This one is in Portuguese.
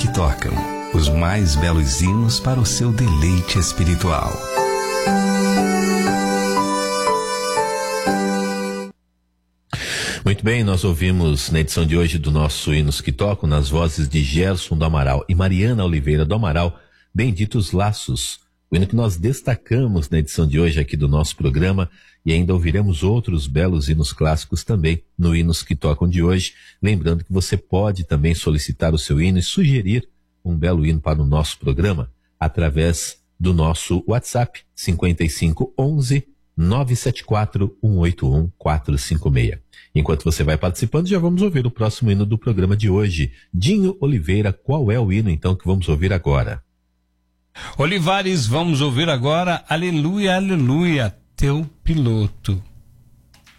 que tocam, os mais belos hinos para o seu deleite espiritual. Muito bem, nós ouvimos na edição de hoje do nosso Hinos que Tocam, nas vozes de Gerson do Amaral e Mariana Oliveira do Amaral, Benditos Laços, o hino que nós destacamos na edição de hoje aqui do nosso programa, e ainda ouviremos outros belos hinos clássicos também no Hinos que Tocam de hoje. Lembrando que você pode também solicitar o seu hino e sugerir um belo hino para o nosso programa através do nosso WhatsApp 5511 974 181 456. Enquanto você vai participando, já vamos ouvir o próximo hino do programa de hoje. Dinho Oliveira, qual é o hino então que vamos ouvir agora? Olivares, vamos ouvir agora Aleluia, Aleluia, teu piloto.